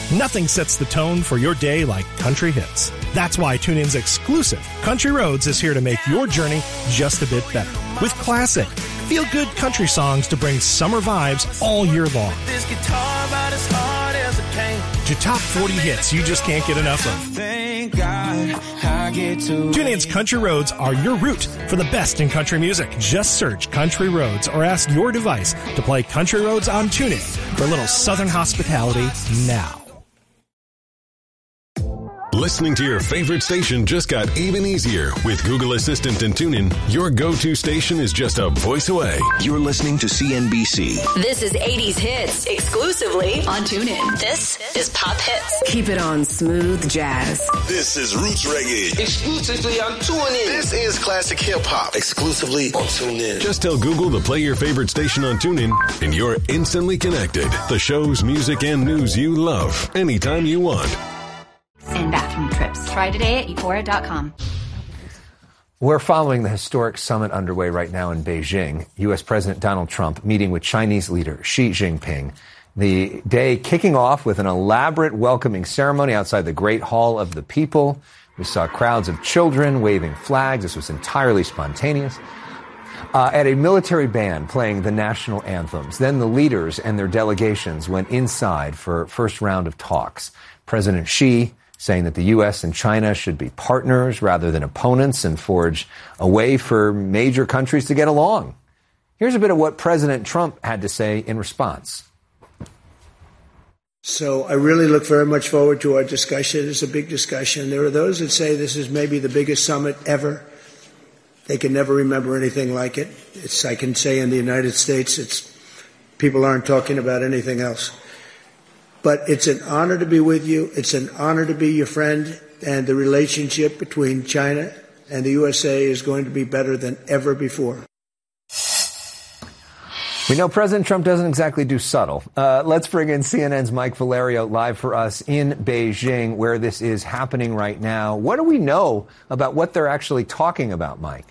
Nothing sets the tone for your day like country hits. That's why TuneIn's exclusive Country Roads is here to make your journey just a bit better. With classic, feel-good country songs to bring summer vibes all year long. This guitar about as hard as it came. To top 40 hits you just can't get enough of. Thank God I get to. TuneIn's Country Roads are your route for the best in country music. Just search Country Roads or ask your device to play Country Roads on TuneIn for a little Southern hospitality now. Listening to your favorite station just got even easier. With Google Assistant and TuneIn, your go-to station is just a voice away. You're listening to CNBC. This is 80s Hits, exclusively on TuneIn. This is Pop Hits. Keep it on smooth jazz. This is Roots Reggae. Exclusively on TuneIn. This is Classic Hip Hop. Exclusively on TuneIn. Just tell Google to play your favorite station on TuneIn, and you're instantly connected. The shows, music, and news you love, anytime you want. And bathroom trips. Try today at Euphoria.com. We're following the historic summit underway right now in Beijing. U.S. President Donald Trump meeting with Chinese leader Xi Jinping. The day kicking off with an elaborate welcoming ceremony outside the Great Hall of the People. We saw crowds of children waving flags. This was entirely spontaneous. At a military band playing the national anthems. Then the leaders and their delegations went inside for first round of talks. President Xi saying that the U.S. and China should be partners rather than opponents and forge a way for major countries to get along. Here's a bit of what President Trump had to say in response. So I really look very much forward to our discussion. It's a big discussion. There are those that say this is maybe the biggest summit ever. They can never remember anything like it. I can say in the United States, people aren't talking about anything else. But it's an honor to be with you. It's an honor to be your friend. And the relationship between China and the USA is going to be better than ever before. We know President Trump doesn't exactly do subtle. Let's bring in CNN's Mike Valerio live for us in Beijing, where this is happening right now. What do we know about what they're actually talking about, Mike?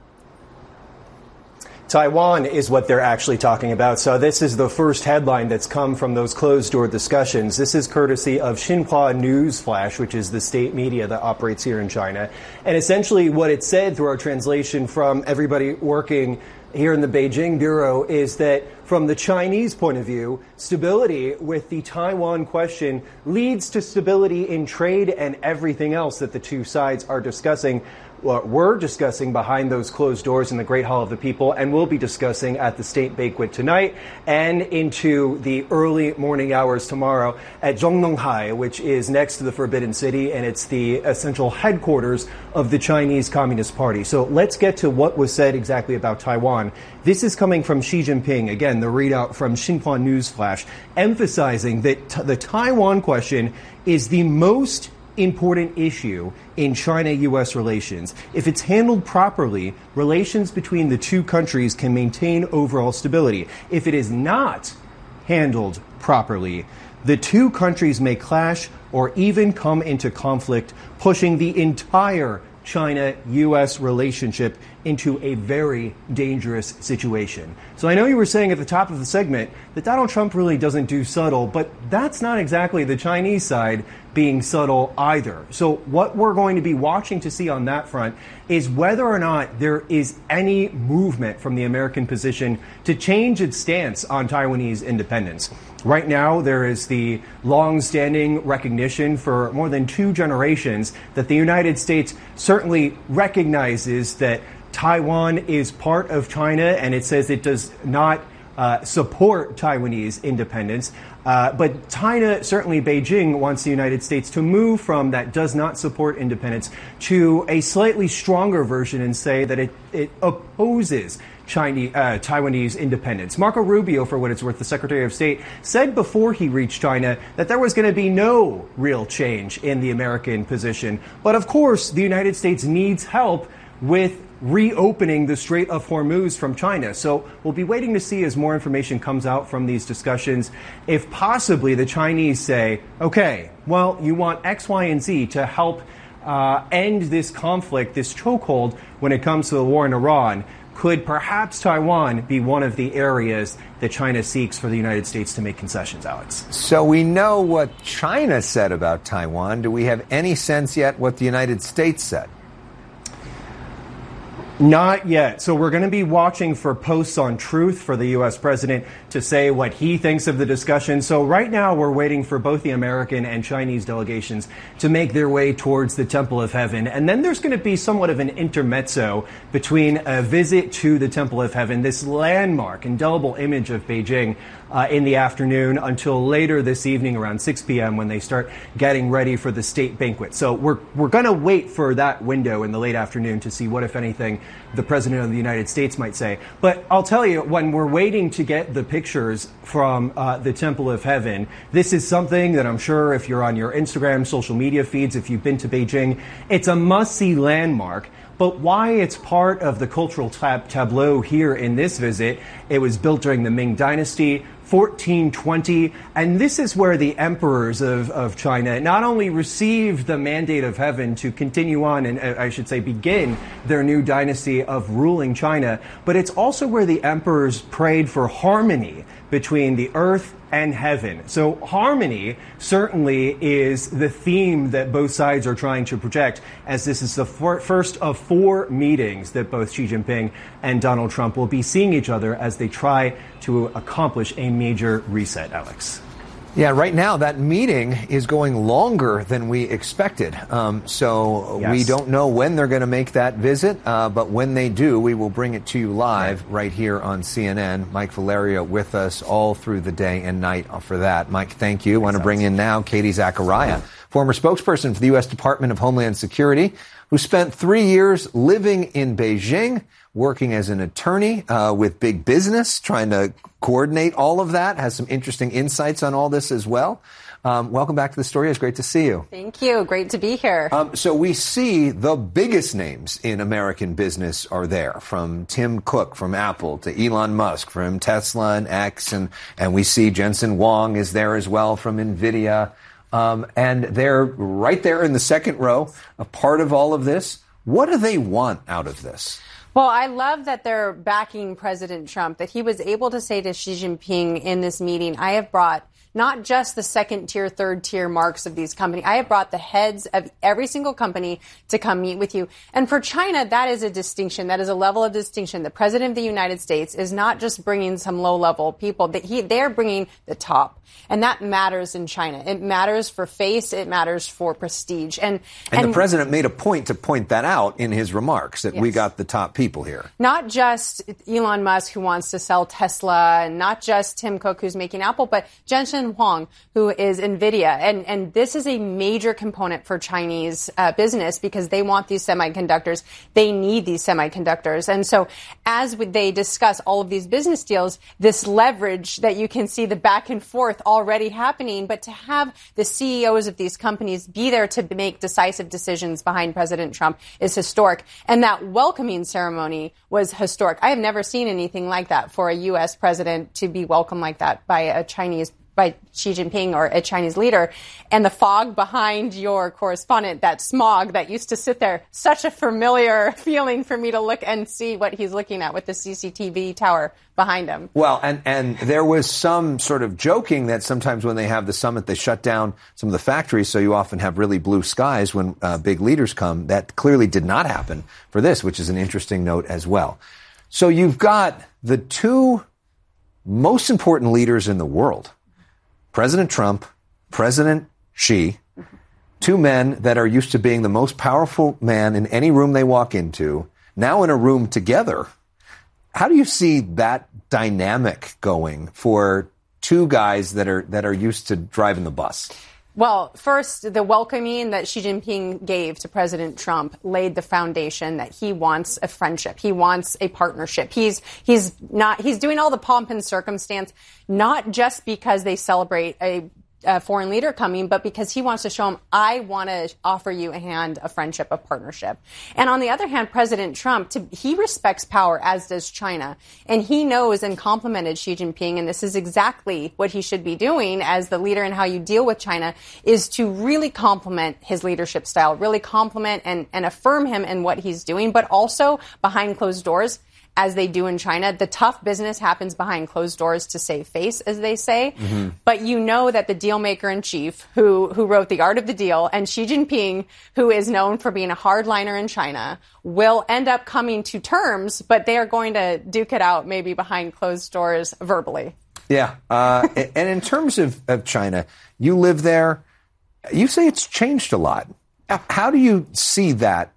Taiwan is what they're actually talking about. So this is the first headline that's come from those closed-door discussions. This is courtesy of Xinhua News Flash, which is the state media that operates here in China. And essentially what it said through our translation from everybody working here in the Beijing bureau is that from the Chinese point of view, stability with the Taiwan question leads to stability in trade and everything else that the two sides are discussing. We're discussing behind those closed doors in the Great Hall of the People, and we'll be discussing at the state banquet tonight and into the early morning hours tomorrow at Zhongnonghai, which is next to the Forbidden City, and it's the essential headquarters of the Chinese Communist Party. So let's get to what was said exactly about Taiwan. This is coming from Xi Jinping, again, the readout from Xinhua News Flash, emphasizing that the Taiwan question is the most important issue in China-U.S. relations. If it's handled properly, relations between the two countries can maintain overall stability. If it is not handled properly, the two countries may clash or even come into conflict, pushing the entire China-U.S. relationship into a very dangerous situation. So I know you were saying at the top of the segment that Donald Trump really doesn't do subtle, but that's not exactly the Chinese side being subtle either. So what we're going to be watching to see on that front is whether or not there is any movement from the American position to change its stance on Taiwanese independence. Right now, there is the long-standing recognition for more than 2 generations that the United States certainly recognizes that Taiwan is part of China, and it says it does not support Taiwanese independence. But China, certainly Beijing, wants the United States to move from that does not support independence to a slightly stronger version and say that it opposes Taiwanese independence. Marco Rubio, for what it's worth, the Secretary of State, said before he reached China that there was going to be no real change in the American position. But of course, the United States needs help with reopening the Strait of Hormuz from China. So we'll be waiting to see as more information comes out from these discussions if possibly the Chinese say, okay, well, you want X, Y, and Z to help end this conflict, this chokehold when it comes to the war in Iran. could perhaps Taiwan be one of the areas that China seeks for the United States to make concessions, Alex? So we know what China said about Taiwan. Do we have any sense yet what the United States said? Not yet. So we're going to be watching for posts on Truth for the U.S. president to say what he thinks of the discussion. So right now we're waiting for both the American and Chinese delegations to make their way towards the Temple of Heaven. And then there's going to be somewhat of an intermezzo between a visit to the Temple of Heaven, this landmark, indelible image of Beijing, in the afternoon until later this evening around 6 p.m. when they start getting ready for the state banquet. So we're going to wait for that window in the late afternoon to see what, if anything, the President of the United States might say. But I'll tell you, when we're waiting to get the pictures from the Temple of Heaven, this is something that I'm sure if you're on your Instagram, social media feeds, if you've been to Beijing, it's a must-see landmark. But why it's part of the cultural tableau here in this visit, it was built during the Ming Dynasty, 1420, and this is where the emperors of China not only received the mandate of heaven to continue on and, I should say, begin their new dynasty of ruling China, but it's also where the emperors prayed for harmony between the earth and heaven. So harmony certainly is the theme that both sides are trying to project, as this is the first of 4 meetings that both Xi Jinping and Donald Trump will be seeing each other as they try to accomplish a major reset, Alex. Yeah, right now that meeting is going longer than we expected. So Yes. we don't know when they're going to make that visit, but when they do, we will bring it to you live right here on CNN. Mike Valerio with us all through the day and night for that. Mike, thank you. I want to bring in now Katie Zachariah, former spokesperson for the U.S. Department of Homeland Security, who spent 3 years living in Beijing, working as an attorney with big business, trying to coordinate all of that, has some interesting insights on all this as well. Welcome back to the story. It's great to see you. Thank you. Great to be here. So we see the biggest names in American business are there, from Tim Cook from Apple to Elon Musk from Tesla and X, and we see Jensen Huang is there as well from NVIDIA. And they're right there in the second row, a part of all of this. What do they want out of this? Well, I love that they're backing President Trump, that he was able to say to Xi Jinping in this meeting, I have brought not just the second tier, third tier marks of these companies. I have brought the heads of every single company to come meet with you. And for China, that is a distinction. That is a level of distinction. The President of the United States is not just bringing some low-level people. They're bringing the top. And that matters in China. It matters for face. It matters for prestige. And the president made a point to point that out in his remarks, that we got the top people here. Not just Elon Musk, who wants to sell Tesla, and not just Tim Cook, who's making Apple, but Jensen Huang, who is NVIDIA. And this is a major component for Chinese business because they want these semiconductors. They need these semiconductors. And so as they discuss all of these business deals, this leverage that you can see the back and forth already happening, but to have the CEOs of these companies be there to make decisive decisions behind President Trump is historic. And that welcoming ceremony was historic. I have never seen anything like that for a U.S. president to be welcomed like that by Xi Jinping or a Chinese leader. And the fog behind your correspondent, that smog that used to sit there, such a familiar feeling for me to look and see what he's looking at with the CCTV tower behind him. Well, and there was some sort of joking that sometimes when they have the summit, they shut down some of the factories, so you often have really blue skies when big leaders come. That clearly did not happen for this, which is an interesting note as well. So you've got the 2 most important leaders in the world, President Trump, President Xi, 2 men that are used to being the most powerful man in any room they walk into, now in a room together. How do you see that dynamic going for 2 guys that are used to driving the bus? Well, first, the welcoming that Xi Jinping gave to President Trump laid the foundation that he wants a friendship. He wants a partnership. He's doing all the pomp and circumstance, not just because they celebrate a foreign leader coming, but because he wants to show him, I want to offer you a hand, a friendship, a partnership. And on the other hand, President Trump, he respects power, as does China. And he knows and complimented Xi Jinping, and this is exactly what he should be doing as the leader in how you deal with China, is to really compliment his leadership style, really compliment and affirm him in what he's doing, but also behind closed doors, as they do in China. The tough business happens behind closed doors to save face, as they say. Mm-hmm. But you know that the deal maker in chief, who wrote The Art of the Deal, and Xi Jinping, who is known for being a hardliner in China, will end up coming to terms, but they are going to duke it out maybe behind closed doors verbally. Yeah. And in terms of China, you live there. You say it's changed a lot. How do you see that,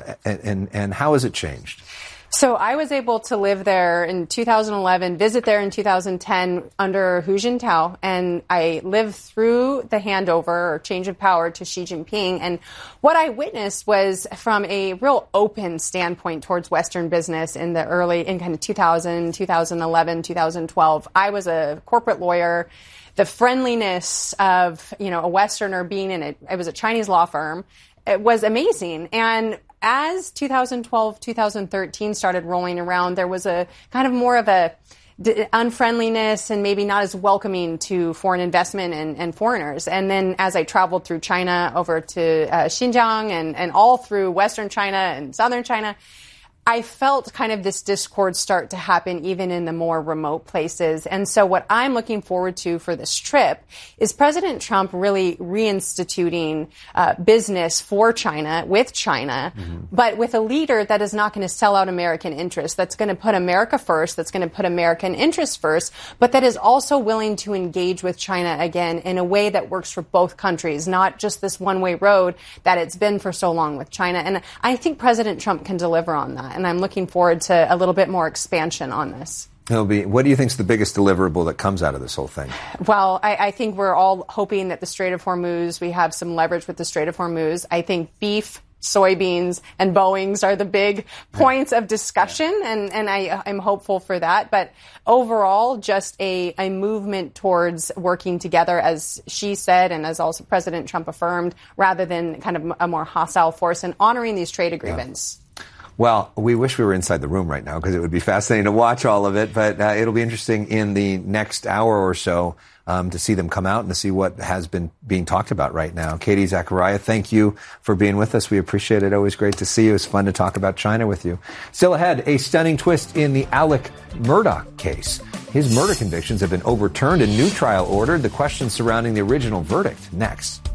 and how has it changed? So I was able to live there in 2011, visit there in 2010 under Hu Jintao, and I lived through the handover or change of power to Xi Jinping. And what I witnessed was from a real open standpoint towards Western business in kind of 2000, 2011, 2012. I was a corporate lawyer. The friendliness of, a Westerner being in it was a Chinese law firm. It was amazing. And as 2012, 2013 started rolling around, there was a kind of more of a unfriendliness and maybe not as welcoming to foreign investment and foreigners. And then as I traveled through China over to Xinjiang and all through Western China and Southern China, I felt kind of this discord start to happen even in the more remote places. And so what I'm looking forward to for this trip is President Trump really reinstituting business for China, with China, but with a leader that is not going to sell out American interests, that's going to put America first, that's going to put American interests first, but that is also willing to engage with China again in a way that works for both countries, not just this one-way road that it's been for so long with China. And I think President Trump can deliver on that. And I'm looking forward to a little bit more expansion on this. What do you think is the biggest deliverable that comes out of this whole thing? Well, I think we're all hoping that the Strait of Hormuz, we have some leverage with the Strait of Hormuz. I think beef, soybeans, and Boeings are the big points of discussion, and I'm hopeful for that. But overall, just a movement towards working together, as she said, and as also President Trump affirmed, rather than kind of a more hostile force, and honoring these trade agreements. Yeah. Well, we wish we were inside the room right now because it would be fascinating to watch all of it. But it'll be interesting in the next hour or so to see them come out and to see what has been being talked about right now. Katie Zachariah, thank you for being with us. We appreciate it. Always great to see you. It's fun to talk about China with you. Still ahead, a stunning twist in the Alec Murdaugh case. His murder convictions have been overturned, a new trial ordered. The questions surrounding the original verdict next.